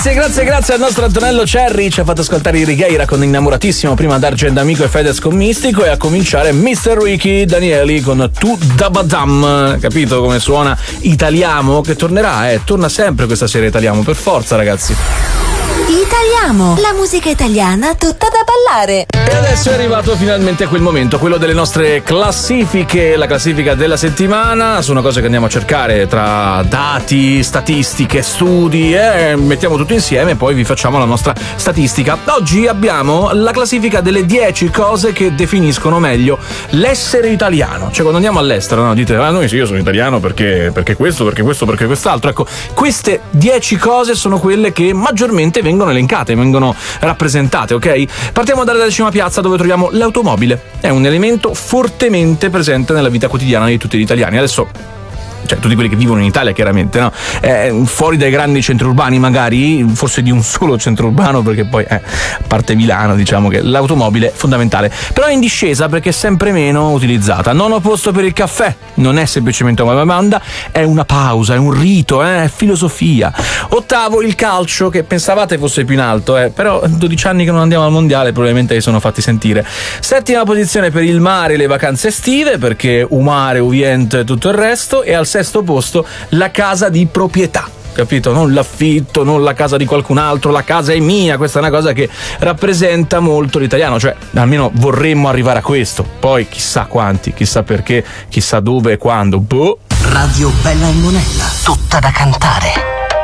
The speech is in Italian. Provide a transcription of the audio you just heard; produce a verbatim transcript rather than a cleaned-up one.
Grazie, grazie, grazie al nostro Antonello Cerri, ci ha fatto ascoltare i Righeira con Innamoratissimo, prima D'Argent Amico e Fedez con Mistico, e a cominciare mister Ricky Danieli con Tu Dabadam. Capito come suona Italiamo? Che tornerà, eh, torna sempre questa serie Italiamo, per forza ragazzi. Italiamo, la musica italiana tutta da ballare. E adesso è arrivato finalmente quel momento, quello delle nostre classifiche, la classifica della settimana. Sono cose che andiamo a cercare tra dati, statistiche, studi, e mettiamo tutto insieme e poi vi facciamo la nostra statistica. Oggi abbiamo la classifica delle dieci cose che definiscono meglio l'essere italiano. Cioè, quando andiamo all'estero, no, dite, ah, noi sì, io sono italiano perché, perché questo, perché questo, perché quest'altro. Ecco, queste dieci cose sono quelle che maggiormente vengono elencate, vengono rappresentate, ok? Partiamo dalla decima piazza, dove troviamo l'automobile. È un elemento fortemente presente nella vita quotidiana di tutti gli italiani. Adesso, cioè tutti quelli che vivono in Italia chiaramente, no? Eh, fuori dai grandi centri urbani magari, forse di un solo centro urbano, perché poi eh, a parte Milano diciamo che l'automobile è fondamentale, però è in discesa perché è sempre meno utilizzata. Nono posto per il caffè, non è semplicemente una bevanda, è una pausa, è un rito, eh, è filosofia. Ottavo il calcio, che pensavate fosse più in alto, eh, però dodici anni che non andiamo al mondiale, probabilmente si sono fatti sentire. Settima posizione per il mare e le vacanze estive, perché un mare, uvient e tutto il resto, e al sesto posto la casa di proprietà, capito? Non l'affitto, non la casa di qualcun altro, la casa è mia. Questa è una cosa che rappresenta molto l'italiano, cioè almeno vorremmo arrivare a questo, poi chissà quanti, chissà perché, chissà dove e quando. Boh. Radio Bella e Monella, tutta da cantare.